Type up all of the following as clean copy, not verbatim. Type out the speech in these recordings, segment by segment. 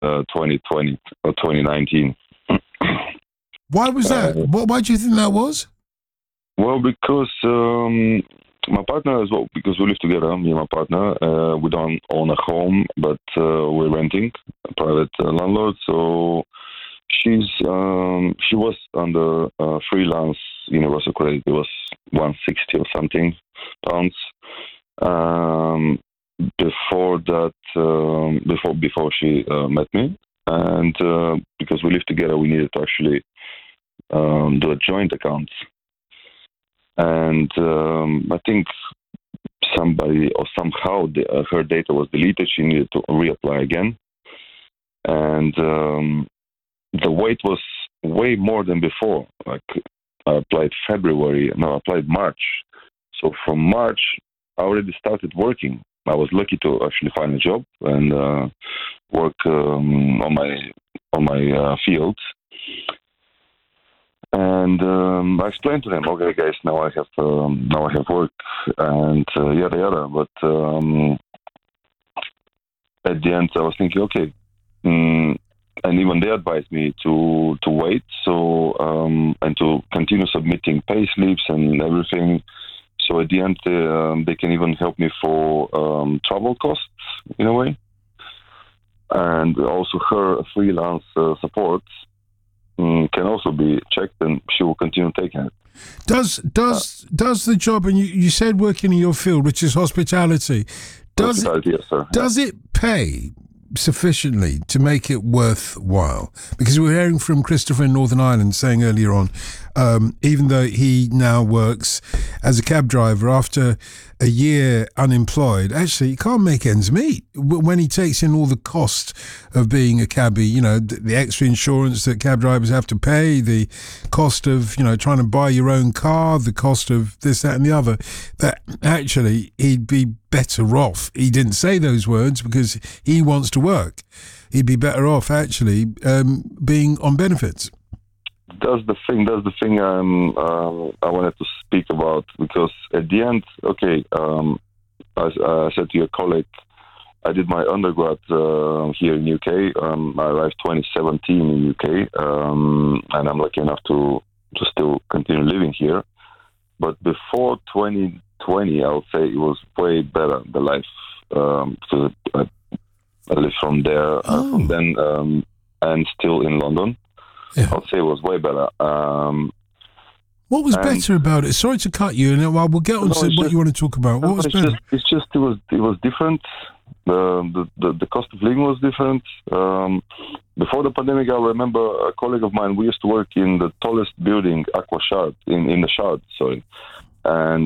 2020 or 2019. Why was that? Why do you think that was? Well, because my partner as well, because we live together, me and my partner, we don't own a home, but we're renting a private landlord. So she was under freelance universal credit. It was 160 or something pounds. Before that, before she met me, and because we live together, we needed to actually do a joint account. And I think somebody or somehow her data was deleted. She needed to reapply again. And the wait was way more than before. Like I applied I applied March. So from March, I already started working. I was lucky to actually find a job and work on my field. And I explained to them, okay, guys, now I have work and yada yada. But at the end, I was thinking, okay, and even they advised me to wait, so and to continue submitting pay slips and everything. So at the end, they can even help me for travel costs in a way, and also her freelance support can also be checked, and she will continue taking it. Does the job, and you said working in your field, which is hospitality, Yes, sir. Does it pay sufficiently to make it worthwhile? Because we were hearing from Christopher in Northern Ireland saying earlier on, even though he now works as a cab driver after a year unemployed, actually he can't make ends meet when he takes in all the cost of being a cabbie, the extra insurance that cab drivers have to pay, the cost of, trying to buy your own car, the cost of this, that and the other, that actually he'd be better off. He didn't say those words because he wants to work. He'd be better off actually being on benefits. That's the thing I wanted to speak about, because at the end, okay, as I said to your colleague, I did my undergrad here in UK. I arrived 2017 in UK, and I'm lucky enough to still continue living here. But before 2020, I would say it was way better, the life, because I lived from there, from then, and still in London. Yeah. I'd say it was way better. What was better about it? Sorry to cut you, and we'll get on to what you want to talk about. What was better? It was different. The cost of living was different. Before the pandemic, I remember a colleague of mine. We used to work in the tallest building, Aqua Shard, in the Shard. Sorry, and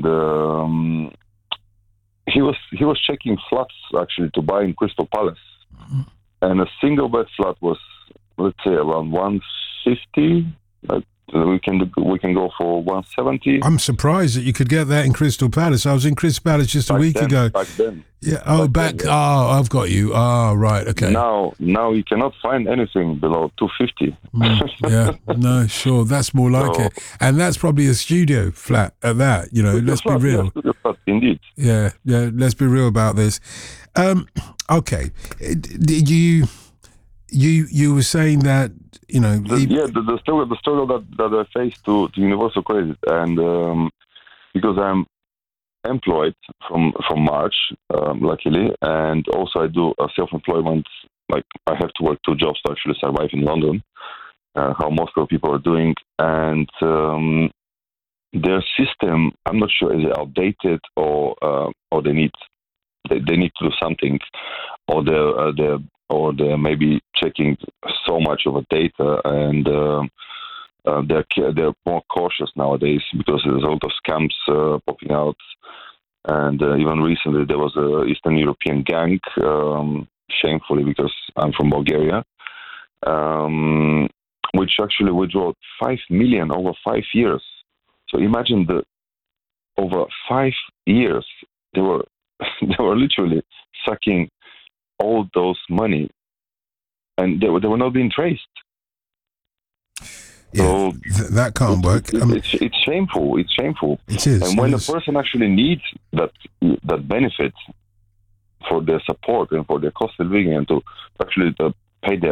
he was checking flats actually to buy in Crystal Palace, and a single bed flat was, let's say, around 150. We can go for 170. I'm surprised that you could get that in Crystal Palace. I was in Crystal Palace just a week ago. Back then. Yeah. Oh, Oh, I've got you. Oh, right. Okay. Now you cannot find anything below 250. Yeah. No, sure. That's more like it. And that's probably a studio flat at that. Let's be real. Yeah, studio flat, indeed. Yeah. Let's be real about this. Okay. Did you were saying that the struggle that I faced to universal credit, and because I'm employed from March, luckily, and also I do a self-employment. Like I have to work 2 jobs to actually survive in London, how most of the people are doing, and their system, I'm not sure, is it outdated or they need to do something, or they're maybe checking so much of a data, and they're more cautious nowadays because there's a lot of scams popping out. And even recently there was a Eastern European gang, shamefully, because I'm from Bulgaria, which actually withdrew 5 million over 5 years. So imagine over 5 years they were literally sucking all those money, and they were not being traced. Yeah, so that can't work. It's shameful. It's shameful. It is. And when a person actually needs that benefit for their support and for their cost of living, and to actually pay their